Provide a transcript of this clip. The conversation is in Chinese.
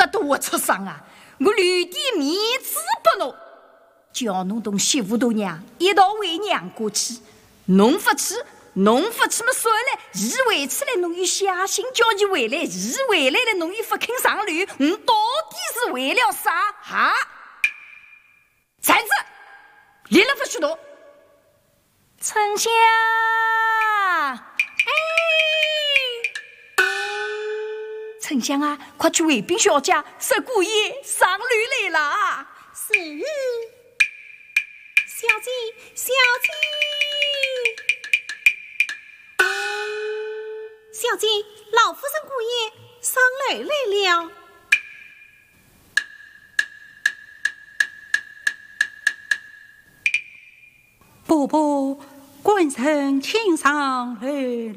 个多出伤啊！我吕弟面子不弄，叫侬同媳妇大娘一道为娘过去，侬不去嘛算了，伊回出来侬又写信叫伊回来，伊回来了侬又不肯上路，你到底是为了啥哈？才子，离了不许动！丞相，丞相啊，快去卫兵小姐，十姑爷上路来了。 是，小姐，小姐，老夫人姑爷上楼来了。 伯伯，官臣请上楼。